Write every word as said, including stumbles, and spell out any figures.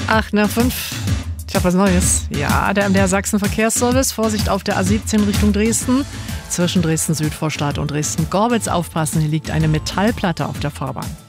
acht nach fünf. Ich habe was Neues. Ja, der M D R Sachsen Verkehrsservice. Vorsicht auf der A siebzehn Richtung Dresden. Zwischen Dresden-Südvorstadt und Dresden-Gorbitz aufpassen. Hier liegt eine Metallplatte auf der Fahrbahn.